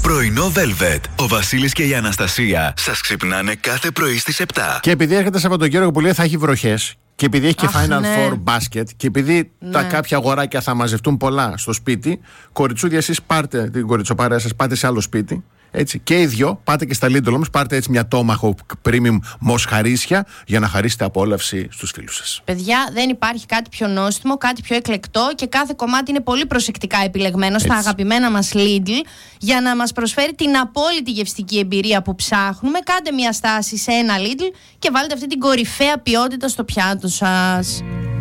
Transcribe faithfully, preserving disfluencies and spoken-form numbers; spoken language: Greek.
Πρωινό Velvet. Ο Βασίλης και η Αναστασία σας ξυπνάνε κάθε πρωί στις επτά. Και επειδή έρχεται Σαββατοκύριακο που λέει θα έχει βροχές, και επειδή έχει και Αχ, Final ναι. Four μπάσκετ, και επειδή Ναι. τα κάποια αγοράκια θα μαζευτούν πολλά στο σπίτι, κοριτσούδια, εσείς πάρτε την κοριτσοπαρέα σας, πάτε σε άλλο σπίτι. Έτσι, και οι δυο, πάτε και στα Lidl όμως, πάρτε έτσι μια τόμαχο premium μοσχαρίσια για να χαρίσετε απόλαυση στους φίλους σας. Παιδιά, δεν υπάρχει κάτι πιο νόστιμο, κάτι πιο εκλεκτό και κάθε κομμάτι είναι πολύ προσεκτικά επιλεγμένο στα αγαπημένα μας Lidl για να μας προσφέρει την απόλυτη γευστική εμπειρία που ψάχνουμε. Κάντε μια στάση σε ένα Lidl και βάλτε αυτή την κορυφαία ποιότητα στο πιάτο σας.